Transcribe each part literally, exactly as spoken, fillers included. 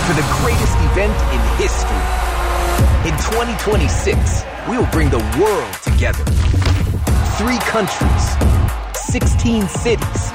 for the greatest event in history. In twenty twenty-six, we will bring the world together. Three countries, sixteen cities,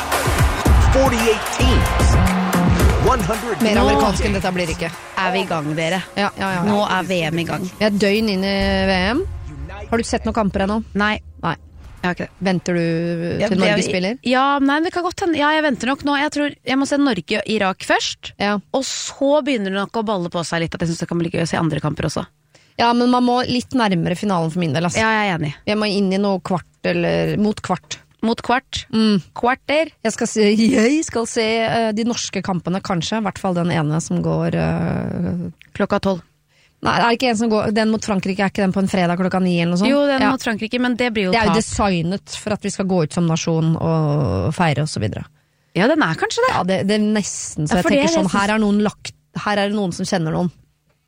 forty-eight teams, one hundred... Mer amerikansk enn dette blir ikke. Er vi i gang, dere? Ja, ja, ja. Nå er V M i gang. Jeg er døgn inn i V M. Har du sett noen kamper ennå? Nei. Nei. Jeg har ikke det. Venter du Ja, til det- Norge spiller? Ja, nei, det kan godt hende. Ja, jeg venter nok nå. Jeg tror jeg må se Norge-Irak først. Ja. Og så begynner det nok å balle på seg litt. At jeg synes det kan bli gøy å se andre kamper også. Ja, men man må litt nærmere finalen for min del. Altså. Ja, jeg er enig. Jeg må inn i noe kvart, eller mot kvart. Mot kvart. Mm. Kvarter. Jeg skal se, jeg skal se uh, de norske kampene, kanskje. I hvert fall den ene som går uh, Klokka tolv. Nei, er det ikke en som går Den mot Frankrike, er ikke den på en fredag klokka ni eller noe sånt? Jo, den ja. mot Frankrike, men det blir jo Det er jo tap. designet for at vi skal gå ut som nasjon og feire og så videre. Ja, den er kanskje det. Ja, det, det er nesten så Ja, jeg for det tenker er sånn, nesten- her er noen lagt Her er det noen som kjenner noen.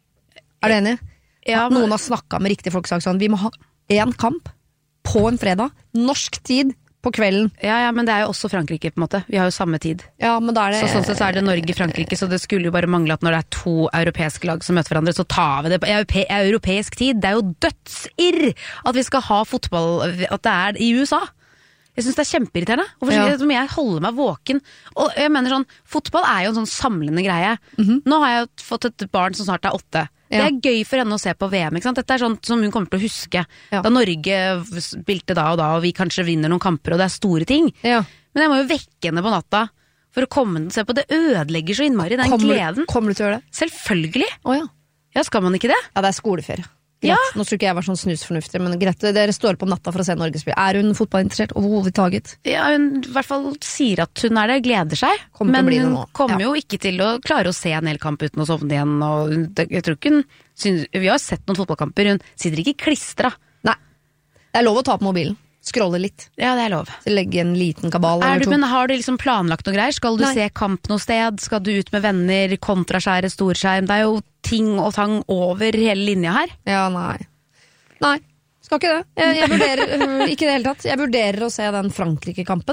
Er du enig? Ja, At men- noen har snakket med riktige folk og sagt sånn, vi må ha en kamp på en fredag, norsk tid, på kvelden. Ja, ja, men det er jo også Frankrike på en måte. Vi har jo samme tid. Ja, men da er det Så sånn sett så er det Norge-Frankrike, så det skulle jo bare mangle at når det er to europeiske lag som møter hverandre, så tar vi det på europe europeisk tid. Det er jo dødsirr at vi skal ha fotball, at det er i U S A. Jeg synes det er kjempeirriterende. Hvorfor Ja. må jeg holde meg våken? Og jeg mener sånn, fotball er jo en sånn samlende greie. Mhm. Nå har jeg jo fått et barn som snart er åtte. Ja. Det er gøy for henne å se på V M, ikke sant? Dette er sånt som hun kommer til å huske. Ja. Da Norge spilte da og da, og vi kanskje vinner noen kamper, og det er store ting. Ja. Men jeg må jo vekke henne på natta for å komme og se på. Det ødelegger så innmari den Kommer, gleden. kommer du til å gjøre det? Selvfølgelig. Å ja. Ja, skal man ikke det? Ja, det er skoleferie. Greit. Ja. Nå tror ikke jeg var sånn snusfornuftig, men greit, dere står på natta for å se Norge spille. Er hun fotballinteressert overhovedtaget? Ja, hun i hvert fall sier at hun er det, gleder seg. Kommer til å men bli det hun nå. kommer Ja. jo ikke til å klare å se en hel kamp uten å sovne igjen. Og hun- det- jeg tror ikke hun synes, vi har sett noen fotballkamper, hun sitter ikke klistra. Nei. Det er lov å ta på mobilen. Scrolle litt. Ja, det er lov. Så legge en liten kabal Er eller du, to. men har du liksom planlagt noe greier? Skal du Nei. se kamp noe sted? Skal du ut med venner, kontraskjære, storskjerm? Det er jo ting og tang over hele linja her. Ja, nei. Nei, skal ikke det. Jeg, jeg vurderer, øh, ikke i det hele tatt. Jeg vurderer å se den Frankrike-kampen.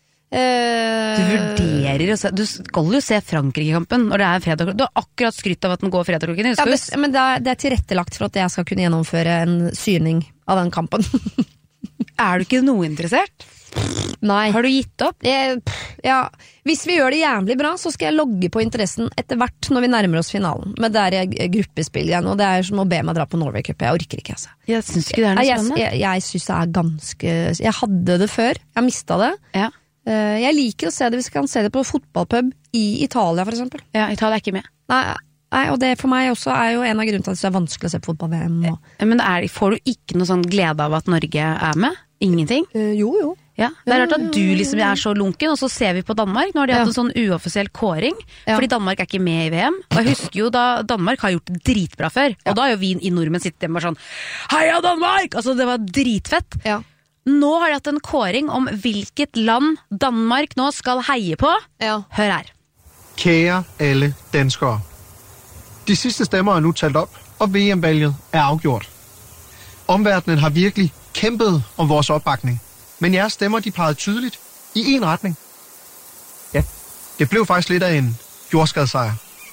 Eh, Du vurderer å se Du skal jo se Frankrike-kampen når det er fredag. Du har akkurat skrytt av at den går fredag klokken. ja, Husker det, du? men det er, det er tilrettelagt for at jeg skal kunne gjennomføre en syning av den kampen. Er du ikke noe interessert? Nei. Har du gitt opp? Jeg, pff, ja. Hvis vi gjør det jævlig bra, så skal jeg logge på interessen etter hvert når vi nærmer oss finalen. Men det er jeg gruppespill igjen, og det er som å be meg dra på Norway Cup. Jeg orker ikke, altså. Jeg syns ikke det er Nei, noe jeg, spennende. jeg, jeg synes det er ganske Jeg hadde det før. Jeg mista det. Ja. Eh, Jeg liker å se det hvis jeg kan se det på fotballpub i Italia, for eksempel. ja, Italia er ikke med. Nei, nei, og det for meg også er jo en av grunnene til at det er vanskelig å se på fotball-V M. og- Men er, får du ikke noe sånn glede av at Norge er med? Ingenting? Eh, jo, jo. Ja. Det er rart at du liksom er så lunken, og så ser vi på Danmark. Nå har de Ja. hatt en sånn uoffisiell kåring, Ja. fordi Danmark er ikke med i V M. Og jeg husker jo da Danmark har gjort det dritbra før, og da har jo vi i nordmenn sittet hjemme og sånn Heia Danmark! Altså det var dritfett. Ja. Nå har de hatt en kåring om hvilket land Danmark nå skal heie på. Ja. Hør her. Kære alle danskere. De sidste stemmer er nu talt op, og V M-valget er afgjort. Omverdenen har virkelig kæmpet om vores opbakning, men jeres stemmer de pegede tydeligt i en retning. Ja, det blev faktisk lidt af en jordskadssejr.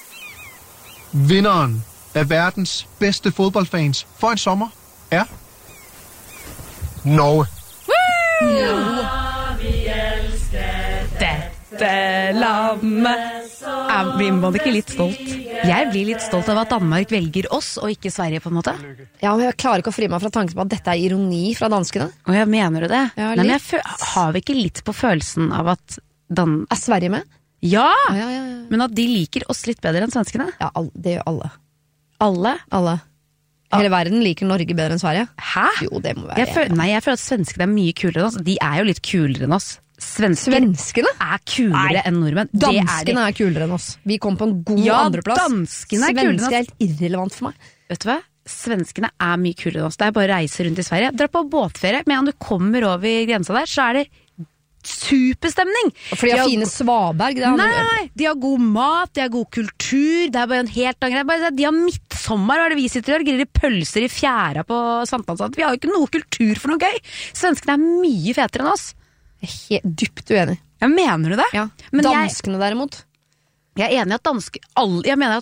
Vinderen af verdens bedste fodboldfans for en sommer er Norge. Dette landet er, Blir man ikke litt stolt? Jeg blir litt stolt av at Danmark velger oss, og ikke Sverige, på en måte. ja, men jeg klarer ikke å fri meg fra tanken på at dette er ironi fra danskene. Og jeg mener du det? Ja, Nei, men litt. jeg fø- har vi ikke litt på følelsen av at Dan... Er Sverige med? Ja! Ja, ja, ja, ja. Men at de liker oss litt bedre enn svenskene. Ja, all, det gjør alle. Alle. Alle. Hele verden liker Norge bedre enn Sverige. Hæ? Jo, det må være Jeg føler, nei, jeg føler at svenskene er mye kulere enn oss. De er jo litt kulere enn oss. Svensker Svenskene? er kulere Nei. enn nordmenn. Det er de. Danskene er kulere enn oss. Vi kom på en god Ja, andreplass. danskene er kulere enn oss. Svenske er helt irrelevant for meg. Vet du hva? Svenskene er mye kulere enn oss. Det er bare å reise rundt i Sverige. Dra på båtferie. Men om du kommer over grensa der, så er det superstemning. For de har fine svaberg. Det er Nei, nei, nei, de har god mat, de har god kultur. Det er bare en helt annen greie. Bare, de har midtsommer, hva er det vi sitter og gjør? Griller pølser i fjæra på Sankthansand. Vi har jo ikke noe kultur for noe gøy. Svenskene er mye fetere enn oss. Jeg er helt dypt uenig. Ja, mener du det? Ja. Men jeg, Danskene derimot. jeg er enig i at danske alle, Jeg mener at